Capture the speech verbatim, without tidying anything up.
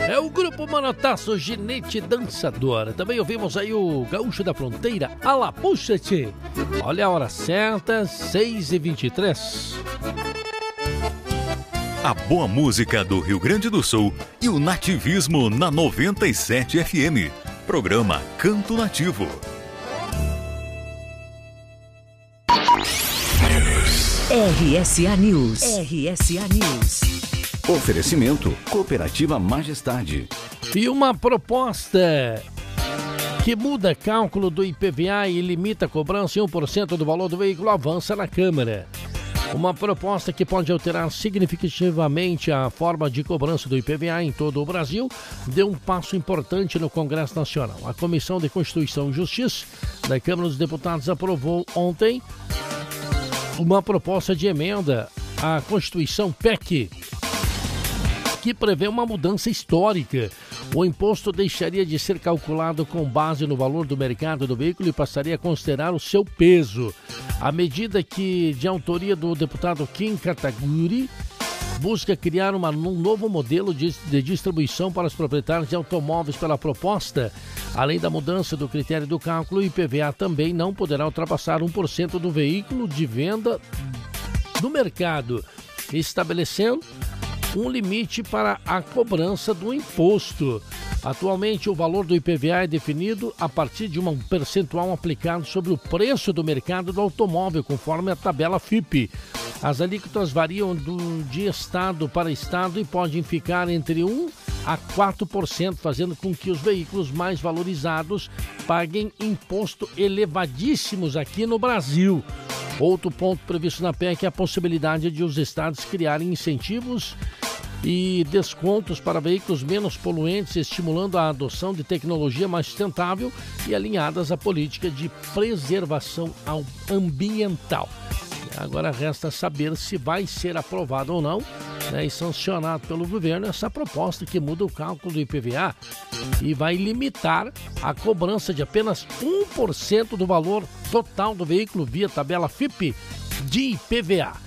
É o grupo Manotaço, Ginete Dançadora. Também ouvimos aí o Gaúcho da Fronteira, Ala Puxa-te. Olha a hora certa, seis e vinte e três. A boa música do Rio Grande do Sul e o nativismo na noventa e sete F M. Programa Canto Nativo. R S A News. R S A News. Oferecimento Cooperativa Majestade. E uma proposta que muda cálculo do I P V A e limita a cobrança em um por cento do valor do veículo avança na Câmara. Uma proposta que pode alterar significativamente a forma de cobrança do I P V A em todo o Brasil deu um passo importante no Congresso Nacional. A Comissão de Constituição e Justiça da Câmara dos Deputados aprovou ontem uma proposta de emenda à Constituição P E C, que prevê uma mudança histórica. O imposto deixaria de ser calculado com base no valor do mercado do veículo e passaria a considerar o seu peso. A medida, que de autoria do deputado Kim Kataguiri, busca criar uma, um novo modelo de, de distribuição para os proprietários de automóveis. Pela proposta, além da mudança do critério do cálculo, o I P V A também não poderá ultrapassar um por cento do veículo de venda no mercado, estabelecendo um limite para a cobrança do imposto. Atualmente, o valor do I P V A é definido a partir de um percentual aplicado sobre o preço do mercado do automóvel, conforme a tabela F I P. As alíquotas variam do, de estado para estado e podem ficar entre um a quatro por cento, fazendo com que os veículos mais valorizados paguem imposto elevadíssimos aqui no Brasil. Outro ponto previsto na P E C é a possibilidade de os estados criarem incentivos e descontos para veículos menos poluentes, estimulando a adoção de tecnologia mais sustentável e alinhadas à política de preservação ambiental. Agora resta saber se vai ser aprovado ou não, né, e sancionado pelo governo essa proposta que muda o cálculo do I P V A e vai limitar a cobrança de apenas um por cento do valor total do veículo via tabela F I P de I P V A.